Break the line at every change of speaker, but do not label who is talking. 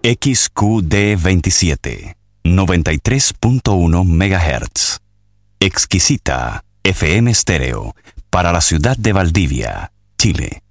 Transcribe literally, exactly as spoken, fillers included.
X Q D veintisiete, noventa y tres punto uno megahertz. Exquisita F M Estéreo para la ciudad de Valdivia, Chile.